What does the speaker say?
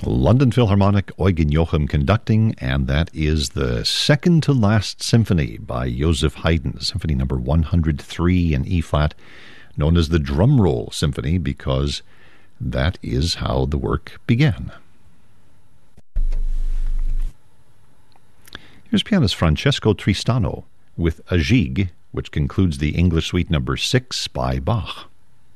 London Philharmonic, Eugen Joachim conducting, and that is the second to last symphony by Joseph Haydn, Symphony number 103 in E-flat, known as the Drum Roll Symphony because that is how the work began. Here's pianist Francesco Tristano with a Gigue, which concludes the English Suite number 6 by Bach.